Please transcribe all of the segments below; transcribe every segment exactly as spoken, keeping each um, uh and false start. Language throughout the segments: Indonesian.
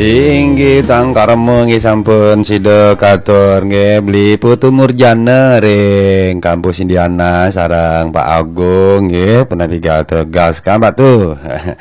Inggih tangkaremu nggih sampun sida katur nggih beli putu murjana ring kampus Indiana sareng Pak Agung nggih penapiga tegas kan Pak tuh.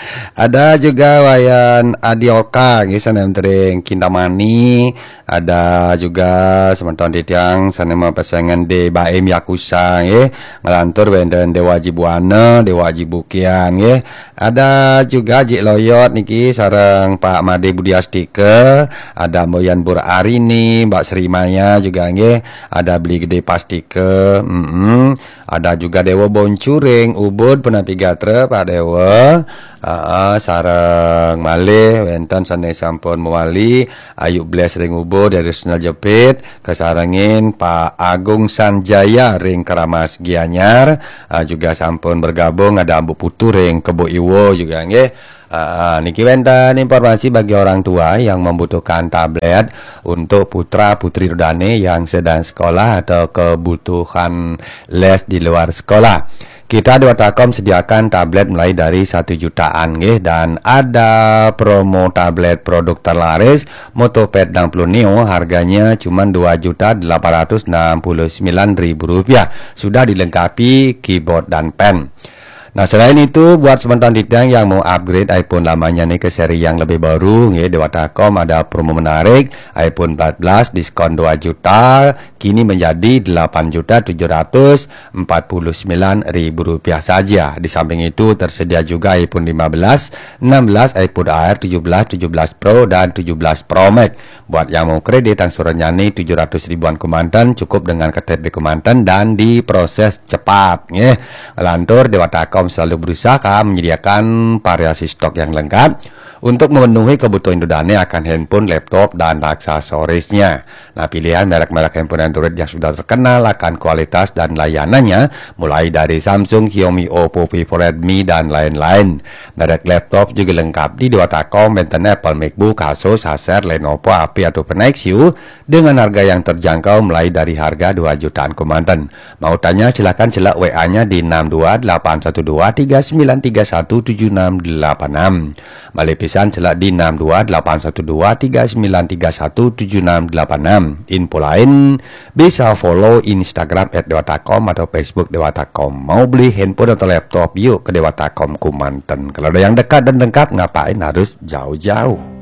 Ada juga wayan Adioka nggih sanem tering Kintamani, ada juga sementon titiang sanem pasangan de Baim Yakusa nggih ngelantur wenden Dewa Jibuana, Dewa Jibukian nggih. Ada juga Jik Loyot niki sareng Pak Made Budiastike, ada Moyan Bur Arini, Mbak Sri Maya juga nggih, ada Beli Gede Pastike, mm -hmm. Ada juga Dewa Boncuring Ubud penapi gatre Pak Dewa, uh, sareng malih wenten sane sampun mewali Ayu Bles ring Ubud dari Senal Jepit kesarengin Pak Agung Sanjaya ring Keramas Gianyar, uh, juga sampun bergabung ada Ambu Putu ring Kebo Iwo juga nggih. Uh, niki wenten informasi bagi orang tua yang membutuhkan tablet untuk putra putri Rudane yang sedang sekolah atau kebutuhan les di luar sekolah. Kita di Watakom sediakan tablet mulai dari satu jutaan nggih, dan ada promo tablet produk terlaris Motopad enam puluh Neo harganya cuma dua juta delapan ratus enam puluh sembilan ribu rupiah. Sudah dilengkapi keyboard dan pen. Nah, selain itu buat sementon tidang yang mau upgrade iPhone lamanya nih ke seri yang lebih baru nggih, di Watakom ada promo menarik iPhone empat belas diskon dua juta kini menjadi delapan juta tujuh ratus empat puluh sembilan ribu rupiah saja. Di samping itu tersedia juga iPhone lima belas, enam belas, iPhone Air tujuh belas, tujuh belas Pro dan tujuh belas Pro Max. Buat yang mau kredit angsurannya nih tujuh ratus ribuan Kemanten, cukup dengan K T P Kemanten dan diproses cepat nggih. Lantur di Watakom selalu berusaha menyediakan variasi stok yang lengkap untuk memenuhi kebutuhan Rudane akan handphone, laptop, dan aksesorisnya. Nah, pilihan merek-merek handphone Android yang sudah terkenal akan kualitas dan layanannya, mulai dari Samsung, Xiaomi, Oppo, Vivo, Redmi, dan lain-lain. Merek laptop juga lengkap di Watakom, benten Apple, MacBook, Asus, Acer, Lenovo, H P, atau Nexus dengan harga yang terjangkau mulai dari harga dua jutaan Kemanten. Mau tanya silakan celak W A-nya di enam dua delapan satu dua tiga sembilan tiga satu tujuh enam delapan enam. Balik pisan celak di enam dua delapan satu dua tiga sembilan tiga satu tujuh enam delapan enam. Info lain bisa follow Instagram at Dewatakom atau Facebook Dewatakom. Mau beli handphone atau laptop, yuk ke Dewatakom Kumanten. Kalau ada yang dekat dan lengkap, ngapain harus jauh-jauh?